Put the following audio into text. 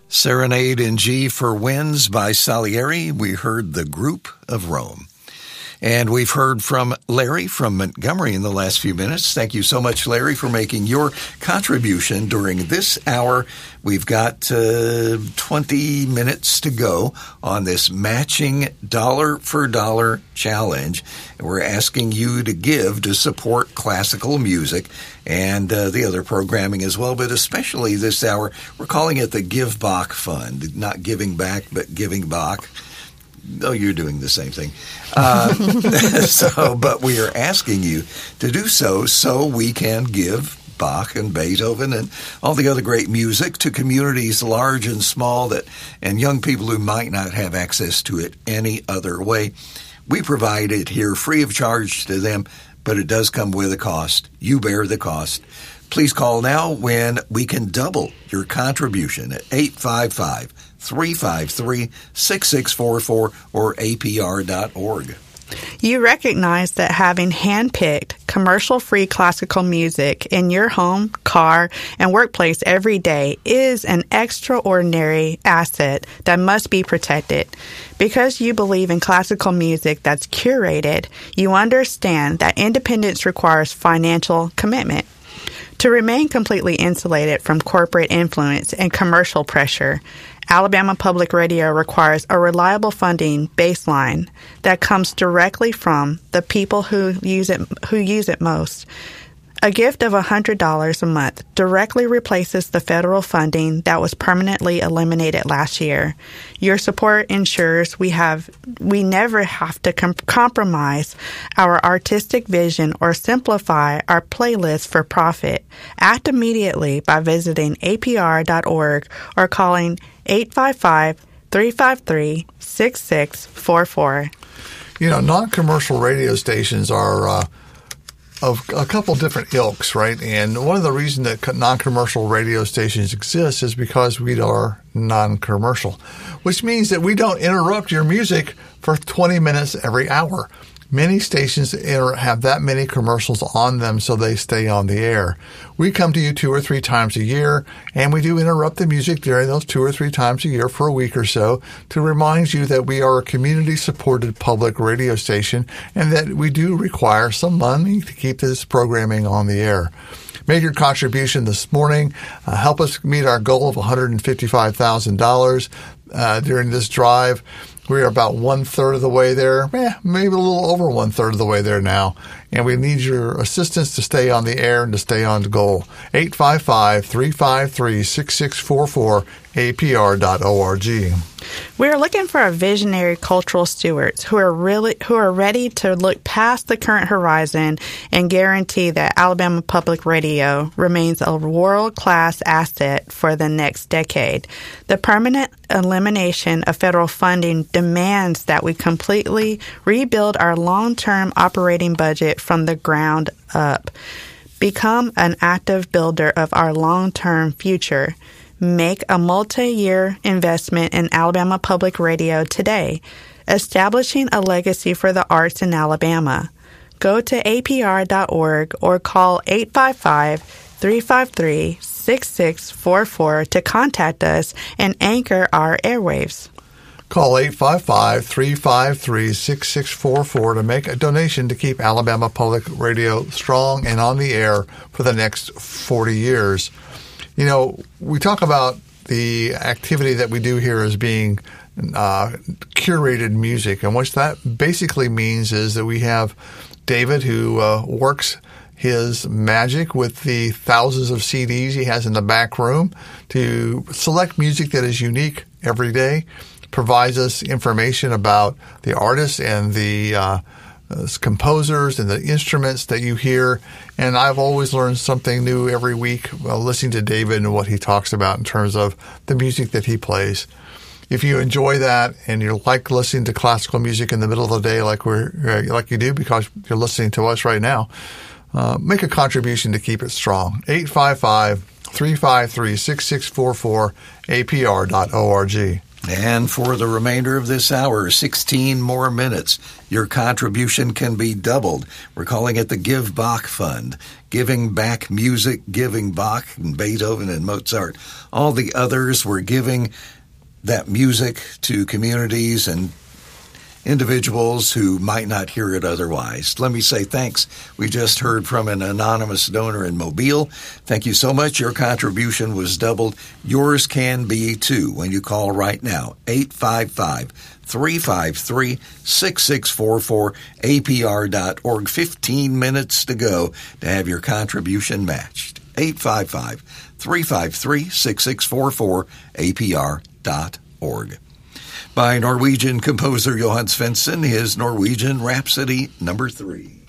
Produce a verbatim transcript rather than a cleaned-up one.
Serenade in G for Winds by Salieri. We heard The Group of Rome. And we've heard from Larry from Montgomery in the last few minutes. Thank you so much, Larry, for making your contribution during this hour. We've got uh, twenty minutes to go on this matching dollar for dollar challenge. We're asking you to give to support classical music and uh, the other programming as well, but especially this hour, we're calling it the Give Back Fund. Not giving back, but giving back. Oh, you're doing the same thing. Uh, so, but we are asking you to do so so we can give Bach and Beethoven and all the other great music to communities large and small that and young people who might not have access to it any other way. We provide it here free of charge to them, but it does come with a cost. You bear the cost. Please call now when we can double your contribution at eight five five, three five three, six six four four or A P R dot org. You recognize that having hand-picked, commercial-free classical music in your home, car, and workplace every day is an extraordinary asset that must be protected. Because you believe in classical music that's curated, you understand that independence requires financial commitment. To remain completely insulated from corporate influence and commercial pressure, Alabama Public Radio requires a reliable funding baseline that comes directly from the people who use it who use it most. A gift of one hundred dollars a month directly replaces the federal funding that was permanently eliminated last year. Your support ensures we have we never have to com- compromise our artistic vision or simplify our playlist for profit. Act immediately by visiting A P R dot org or calling eight five five, three five three, six six four four. You know, non-commercial radio stations are uh, of a couple different ilks, right? And one of the reasons that non-commercial radio stations exist is because we are non-commercial, which means that we don't interrupt your music for twenty minutes every hour. Many stations have that many commercials on them so they stay on the air. We come to you two or three times a year, and we do interrupt the music during those two or three times a year for a week or so to remind you that we are a community-supported public radio station and that we do require some money to keep this programming on the air. Make your contribution this morning. Uh, help us meet our goal of one hundred fifty-five thousand dollars uh, during this drive. We're about one-third of the way there, eh, maybe a little over one-third of the way there now. And we need your assistance to stay on the air and to stay on goal. eight five five, three five three, six six four four, A P R dot org. We are looking for a visionary cultural stewards who are really who are ready to look past the current horizon and guarantee that Alabama Public Radio remains a world-class asset for the next decade. The permanent elimination of federal funding demands that we completely rebuild our long-term operating budget from the ground up. Become an active builder of our long-term future. Make a multi-year investment in Alabama Public Radio today, establishing a legacy for the arts in Alabama. Go to A P R dot org or call eight five five, three five three, six six four four to contact us and anchor our airwaves. Call eight five five, three five three, six six four four to make a donation to keep Alabama Public Radio strong and on the air for the next forty years. You know, we talk about the activity that we do here as being uh, curated music. And what that basically means is that we have David who uh, works his magic with the thousands of C Ds he has in the back room to select music that is unique every day, provides us information about the artists and the uh, Uh, composers and the instruments that you hear. And I've always learned something new every week while listening to David and what he talks about in terms of the music that he plays. If you enjoy that and you like listening to classical music in the middle of the day like we're uh, like you do because you're listening to us right now, uh, make a contribution to keep it strong. eight five five, three five three, six six four four, A P R dot org. And for the remainder of this hour, sixteen more minutes, your contribution can be doubled. We're calling it the Give Bach Fund. Giving back music, giving Bach and Beethoven and Mozart. All the others, we're giving that music to communities and individuals who might not hear it otherwise. Let me say thanks. We just heard from an anonymous donor in Mobile. Thank you so much. Your contribution was doubled. Yours can be too when you call right now, eight five five, three five three, six six four four, A P R dot org. fifteen minutes to go to have your contribution matched. eight five five, three five three, six six four four, A P R dot org. By Norwegian composer Johan Svensson, his Norwegian Rhapsody number three.